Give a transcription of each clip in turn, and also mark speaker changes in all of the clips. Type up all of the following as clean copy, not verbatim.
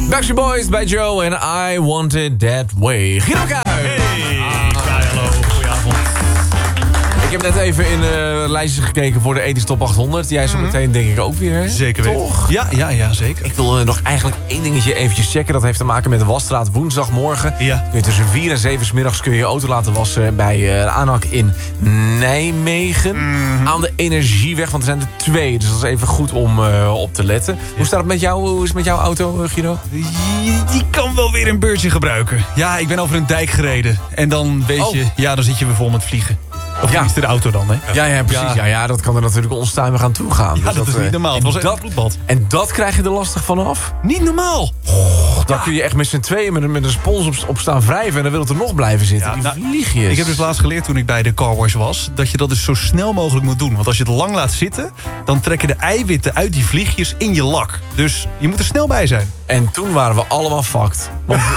Speaker 1: Backstreet Boys bij Joe en I Want It That Way. Guido Kuijs.
Speaker 2: Hallo, goedenavond.
Speaker 1: Ik heb net even in lijstjes gekeken voor de Ethisch Top 800. Jij zo meteen denk ik ook weer, hè?
Speaker 2: Zeker weten.
Speaker 1: Toch?
Speaker 2: Ja, zeker.
Speaker 1: Ik wil nog eigenlijk één dingetje eventjes checken. Dat heeft te maken met de wasstraat woensdagmorgen.
Speaker 2: Ja.
Speaker 1: Kun je tussen 4 en 7 's middags kun je je auto laten wassen bij de ANAC in Nijmegen. Aan de Energieweg, want er zijn er 2. Dus dat is even goed om op te letten. Hoe staat het met jou? Hoe is het met jouw auto, Guido?
Speaker 2: Die kan wel weer een beurtje gebruiken. Ja, ik ben over een dijk gereden. En dan weet je, dan zit je weer vol met vliegen. Of tenminste de auto dan, hè?
Speaker 1: Ja, precies. Ja, dat kan er natuurlijk onstuimig aan toe gaan.
Speaker 2: Ja,
Speaker 1: Dus
Speaker 2: dat is niet normaal. Het was echt een bloedbad.
Speaker 1: En dat krijg je er lastig vanaf?
Speaker 2: Niet normaal.
Speaker 1: Dan kun je echt met z'n tweeën met een spons op staan wrijven... en dan wil het er nog blijven zitten.
Speaker 2: Ja,
Speaker 1: Die vliegjes.
Speaker 2: Ik heb dus laatst geleerd toen ik bij de carwash was... dat je dat dus zo snel mogelijk moet doen. Want als je het lang laat zitten... dan trekken de eiwitten uit die vliegjes in je lak. Dus je moet er snel bij zijn.
Speaker 1: En toen waren we allemaal fucked.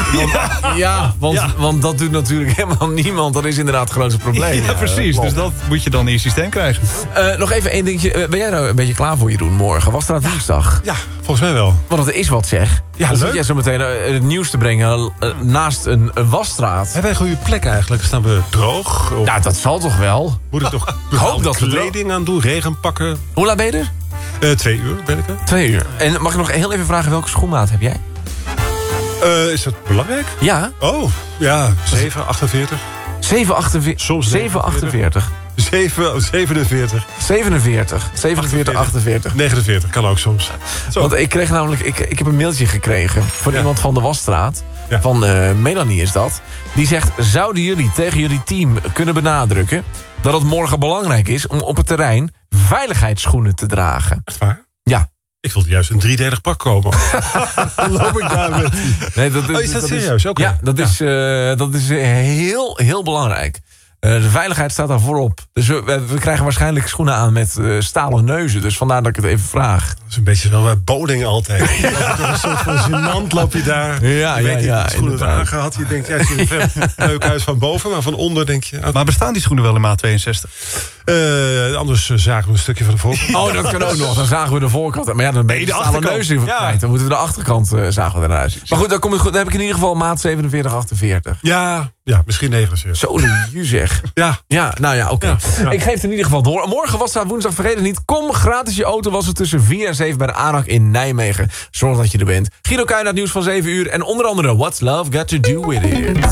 Speaker 1: Want dat doet natuurlijk helemaal niemand. Dat is inderdaad het grootste probleem.
Speaker 2: Ja, precies. Dus dat moet je dan in je systeem krijgen.
Speaker 1: Nog even één dingetje. Ben jij nou een beetje klaar voor, Jeroen, morgen? Was dat woensdag?
Speaker 3: Ja, volgens mij wel.
Speaker 1: Want het is wat, zeg.
Speaker 3: Ja,
Speaker 1: Dan
Speaker 3: leuk.
Speaker 1: zit jij zo meteen het nieuws te brengen naast een wasstraat.
Speaker 3: Hebben wij een goede plek eigenlijk? Staan we droog? Of
Speaker 1: Ja, dat zal toch wel?
Speaker 3: moet ik toch
Speaker 1: hoop dat we
Speaker 3: kleding aan doen? Regenpakken?
Speaker 1: Hoe laat ben je er?
Speaker 3: 2 uur ben ik er.
Speaker 1: 2 uur. En mag ik nog heel even vragen, welke schoenmaat heb jij?
Speaker 3: Is dat belangrijk?
Speaker 1: Ja,
Speaker 3: Oh, ja. 7,48.
Speaker 1: 7,48.
Speaker 3: Soms
Speaker 1: 7,48.
Speaker 3: 47.
Speaker 1: 47, 48.
Speaker 3: 49 kan ook soms. Zo.
Speaker 1: Want ik kreeg namelijk, ik heb een mailtje gekregen van iemand van de wasstraat.
Speaker 3: Ja.
Speaker 1: Van Melanie is dat. Die zegt, zouden jullie tegen jullie team kunnen benadrukken... dat het morgen belangrijk is om op het terrein veiligheidsschoenen te dragen?
Speaker 3: Echt waar?
Speaker 1: Ja.
Speaker 3: Ik wilde juist een 3-delig pak kopen. Dan loop ik daar met...
Speaker 1: Nee,
Speaker 3: is dat serieus? Oké.
Speaker 1: Ja, dat is heel, heel belangrijk. De veiligheid staat daar voorop. Dus we krijgen waarschijnlijk schoenen aan met stalen neuzen. Dus vandaar dat ik het even vraag.
Speaker 3: Dat is een beetje zo bij bowling altijd. Je loopt toch een soort van gênant loop je daar.
Speaker 1: Ja,
Speaker 3: je weet niet
Speaker 1: ja,
Speaker 3: de schoenen
Speaker 1: inderdaad.
Speaker 3: aangehad. Je denkt, ja, het ziet er leuk uit van boven. Maar van onder denk je...
Speaker 2: Maar bestaan die schoenen wel in maat 62?
Speaker 3: Anders zagen we een stukje van de voorkant.
Speaker 1: Oh, dat kan ook nog. Dan zagen we de voorkant. Maar ja, dan ben je
Speaker 2: de
Speaker 1: de stalen
Speaker 2: achterkant.
Speaker 1: neus
Speaker 3: Ja.
Speaker 1: kwijt. Dan moeten we de achterkant zagen we eruit zien. Maar goed, dan komt het goed. Dan heb ik in ieder geval maat 47, 48.
Speaker 3: Ja, misschien 79.
Speaker 1: Zo de zeg.
Speaker 3: Ja.
Speaker 1: Ja, nou ja, oké.
Speaker 3: Ja.
Speaker 1: Ik geef het in ieder geval door. Morgen was het woensdag, vergeet het niet. Kom gratis je auto wassen tussen 4 en 7 bij de ANAC in Nijmegen. Zorg dat je er bent. Guido Kuijs, het nieuws van 7 uur. En onder andere What's Love Got To Do With It.